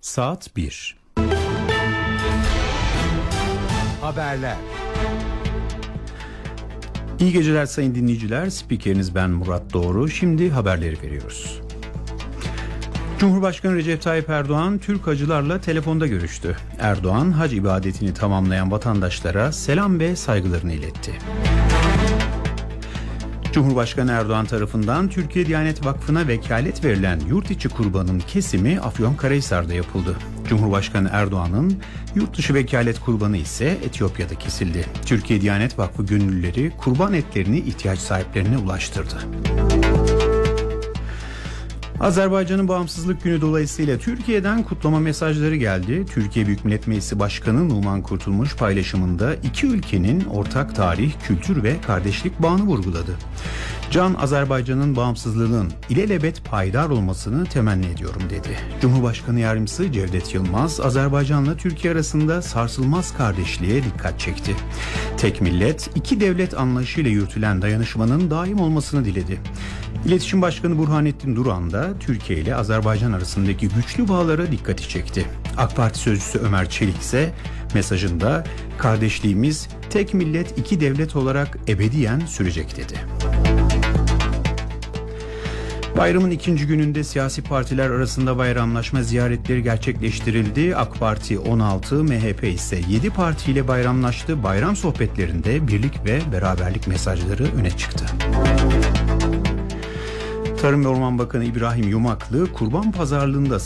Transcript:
Saat 1. Haberler. İyi geceler sayın dinleyiciler. Spikeriniz ben Murat Doğru. Şimdi haberleri veriyoruz. Cumhurbaşkanı Recep Tayyip Erdoğan Türk hacılarla telefonda görüştü. Erdoğan hac ibadetini tamamlayan vatandaşlara selam ve saygılarını iletti. Cumhurbaşkanı Erdoğan tarafından Türkiye Diyanet Vakfı'na vekalet verilen yurt içi kurbanın kesimi Afyonkarahisar'da yapıldı. Cumhurbaşkanı Erdoğan'ın yurt dışı vekalet kurbanı ise Etiyopya'da kesildi. Türkiye Diyanet Vakfı gönüllüleri kurban etlerini ihtiyaç sahiplerine ulaştırdı. Azerbaycan'ın bağımsızlık günü dolayısıyla Türkiye'den kutlama mesajları geldi. Türkiye Büyük Millet Meclisi Başkanı Numan Kurtulmuş paylaşımında iki ülkenin ortak tarih, kültür ve kardeşlik bağını vurguladı. Can Azerbaycan'ın bağımsızlığının ilelebet payidar olmasını temenni ediyorum dedi. Cumhurbaşkanı Yardımcısı Cevdet Yılmaz, Azerbaycan'la Türkiye arasında sarsılmaz kardeşliğe dikkat çekti. Tek millet, iki devlet anlayışıyla yürütülen dayanışmanın daim olmasını diledi. İletişim Başkanı Burhanettin Duran da Türkiye ile Azerbaycan arasındaki güçlü bağlara dikkati çekti. AK Parti sözcüsü Ömer Çelik ise mesajında kardeşliğimiz tek millet iki devlet olarak ebediyen sürecek dedi. Bayramın ikinci gününde siyasi partiler arasında bayramlaşma ziyaretleri gerçekleştirildi. AK Parti 16, MHP ise 7 partiyle bayramlaştı. Bayram sohbetlerinde birlik ve beraberlik mesajları öne çıktı. Tarım ve Orman Bakanı İbrahim Yumaklı, kurban pazarlığında